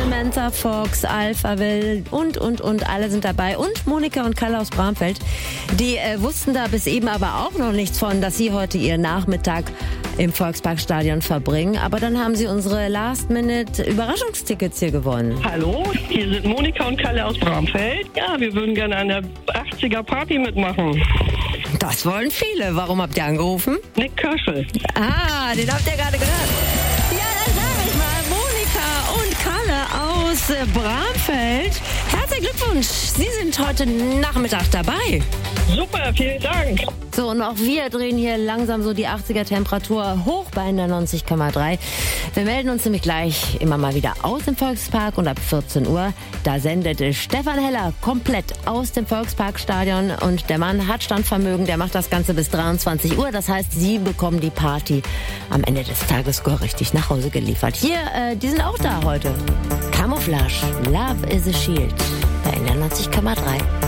Samantha Fox, Alpha Will und alle sind dabei. Und Monika und Kalle aus Bramfeld. Die wussten da bis eben aber auch noch nichts von, dass sie heute ihren Nachmittag im Volksparkstadion verbringen. Aber dann haben sie unsere Last-Minute-Überraschungstickets hier gewonnen. Hallo, hier sind Monika und Kalle aus Bramfeld. Ja, wir würden gerne an der 80er-Party mitmachen. Das wollen viele. Warum habt ihr angerufen? Nick Kirschel. Ah, den habt ihr gerade gehört. Ja, dann sag ich mal, Monika und Kalle aus Bramfeld. Herzlichen Glückwunsch. Sie sind heute Nachmittag dabei. Super, vielen Dank. So, und auch wir drehen hier langsam so die 80er-Temperatur hoch bei 90,3. Wir melden uns nämlich gleich immer mal wieder aus dem Volkspark und ab 14 Uhr, da sendet Stefan Heller komplett aus dem Volksparkstadion und der Mann hat Standvermögen, der macht das Ganze bis 23 Uhr. Das heißt, Sie bekommen die Party am Ende des Tages richtig nach Hause geliefert. Hier, die sind auch da heute. Camouflage, Love is a Shield bei 90,3.